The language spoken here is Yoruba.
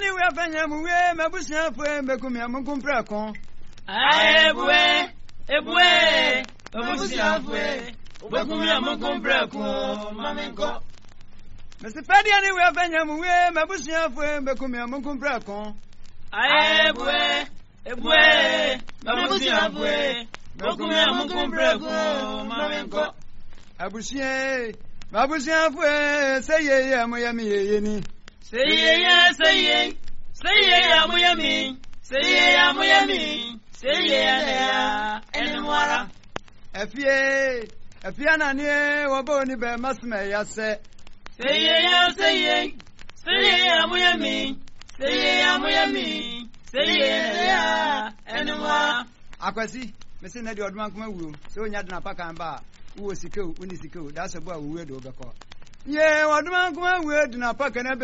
we afanya mu we mabusia fo mbekum ya munkumpra kon. Ebue mabusia fo mbekum ya munkumpra kon mamenko. Mr. Fadiani we afanya mu we mabusia fo mbekum ya munkumpra kon. Ebue mabusia fo mbekum ya munkumpra kon mamenko. Abusie mabusia fo say ye amoyami ye ni. Say ye amoyami. Say ye enwara. Efie na ne wobo ni be masme ya se. Say ye amoyami. Say ye enwara. Akwasi mesi na di odman kuma wu se onya de na paka mba wo sikeu uni sikeu da se bo a wo we do be ko. Ye odman kuma wu de na paka na